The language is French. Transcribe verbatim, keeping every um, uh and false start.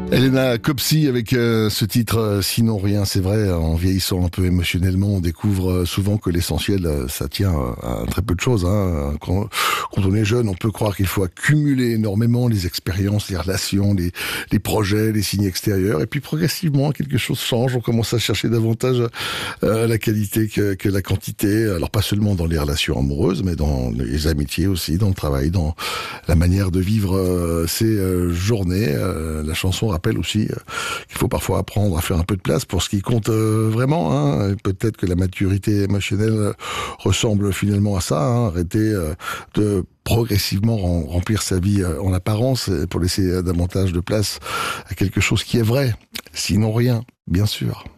Elena Copsi avec euh, ce titre euh, Sinon rien, c'est vrai, en vieillissant un peu émotionnellement, on découvre euh, souvent que l'essentiel, euh, ça tient euh, à très peu de choses. Hein. Quand, quand on est jeune, on peut croire qu'il faut accumuler énormément les expériences, les relations, les, les projets, les signes extérieurs, et puis progressivement, quelque chose change, on commence à chercher davantage euh, la qualité que, que la quantité, alors pas seulement dans les relations amoureuses, mais dans les amitiés aussi, dans le travail, dans la manière de vivre euh, ces euh, journées. Euh, la chanson rappelle aussi euh, qu'il faut parfois apprendre à faire un peu de place pour ce qui compte euh, vraiment. Hein. Peut-être que la maturité émotionnelle ressemble finalement à ça. Hein. Arrêter euh, de progressivement remplir sa vie euh, en apparence pour laisser euh, davantage de place à quelque chose qui est vrai. Sinon rien, bien sûr.